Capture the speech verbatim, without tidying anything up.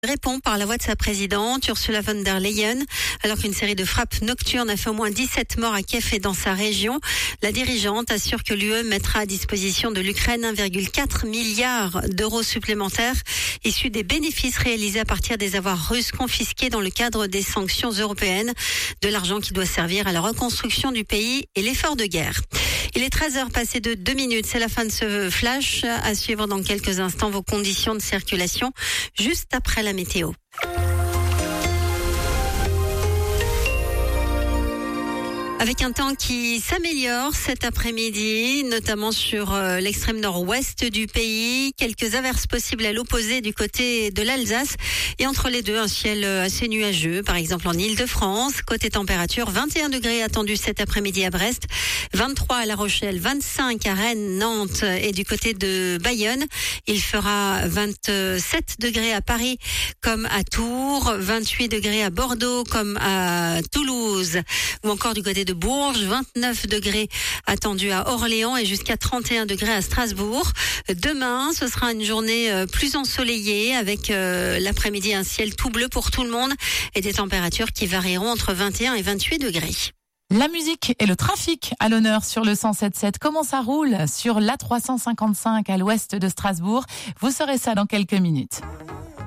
Répond par la voix de sa présidente, Ursula von der Leyen. Alors qu'une série de frappes nocturnes a fait au moins dix-sept morts à Kiev et dans sa région, la dirigeante assure que l'U E mettra à disposition de l'Ukraine un virgule quatre milliard d'euros supplémentaires issus des bénéfices réalisés à partir des avoirs russes confisqués dans le cadre des sanctions européennes. De l'argent qui doit servir à la reconstruction du pays et l'effort de guerre. Il est treize heures passées de deux minutes. C'est la fin de ce flash. À suivre dans quelques instants vos conditions de circulation juste après la météo. Avec un temps qui s'améliore cet après-midi, notamment sur euh, l'extrême nord-ouest du pays. Quelques averses possibles à l'opposé du côté de l'Alsace. Et entre les deux, un ciel assez nuageux, par exemple en Île-de-France. Côté température, vingt et un degrés attendus cet après-midi à Brest, vingt-trois à La Rochelle, vingt-cinq à Rennes, Nantes et du côté de Bayonne. Il fera vingt-sept degrés à Paris comme à Tours, vingt-huit degrés à Bordeaux comme à Toulouse ou encore du côté de Bourges, vingt-neuf degrés attendus à Orléans et jusqu'à trente et un degrés à Strasbourg. Demain, ce sera une journée plus ensoleillée avec euh, l'après-midi un ciel tout bleu pour tout le monde et des températures qui varieront entre vingt et un et vingt-huit degrés. La musique et le trafic à l'honneur sur le cent sept sept. Comment ça roule sur l'A trois cent cinquante-cinq à l'ouest de Strasbourg? Vous saurez ça dans quelques minutes.